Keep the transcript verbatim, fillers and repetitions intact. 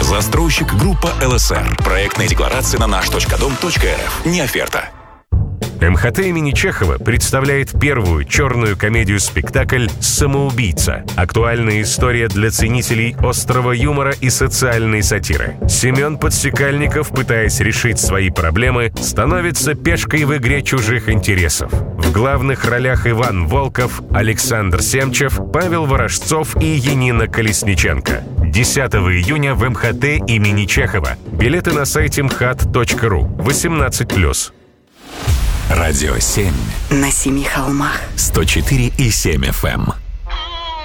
Застройщик группа эл эс эр. Проектная декларация на наш точка дом точка эр эф. Не оферта. эм ха тэ имени Чехова представляет первую черную комедию-спектакль «Самоубийца». Актуальная история для ценителей острого юмора и социальной сатиры. Семен Подсекальников, пытаясь решить свои проблемы, становится пешкой в игре чужих интересов. В главных ролях Иван Волков, Александр Семчев, Павел Ворожцов и Янина Колесниченко. десятого июня в эм ха тэ имени Чехова. Билеты на сайте эм ха тэ точка ру. восемнадцать плюс. Радио семь. На семи холмах. сто четыре и семь эф эм.